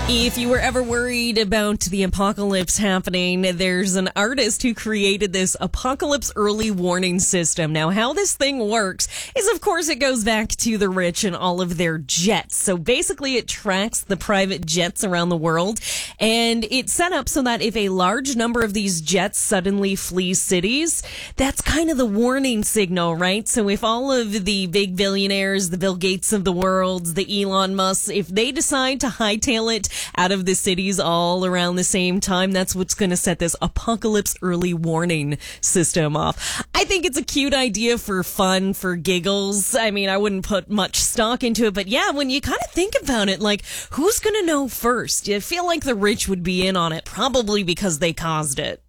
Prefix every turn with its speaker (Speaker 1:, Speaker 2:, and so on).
Speaker 1: If you were ever worried about the apocalypse happening, there's an artist who created this apocalypse early warning system. Now, how this thing works is, of course, it goes back to the rich and all of their jets. So basically, it tracks the private jets around the world, and it's set up so that if a large number of these jets suddenly flee cities, that's kind of the warning signal, right? So if all of the big billionaires, the Bill Gates of the world, the Elon Musk, if they decide to hightail it out of the cities all around the same time, that's what's going to set this apocalypse early warning system off. I think it's a cute idea for fun, for giggles. I mean, I wouldn't put much stock into it, but yeah, when you kind of think about it, like, who's going to know first? You feel like the rich would be in on it, probably because they caused it.